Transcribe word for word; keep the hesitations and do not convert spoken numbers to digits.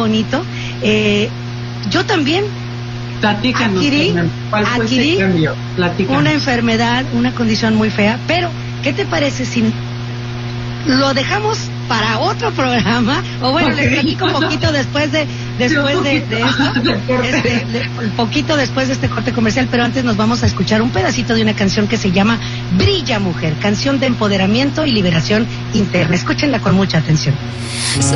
bonito. Eh, yo también Platícanos, adquirí, ¿cuál fue adquirí ese cambio? Platícanos. una enfermedad, una condición muy fea, pero ¿qué te parece si lo dejamos para otro programa? O bueno, okay. Les platico un poquito después de después de, de esto, este, de, un poquito después de este corte comercial, pero antes nos vamos a escuchar un pedacito de una canción que se llama Brilla Mujer, canción de empoderamiento y liberación interna. Escúchenla con mucha atención.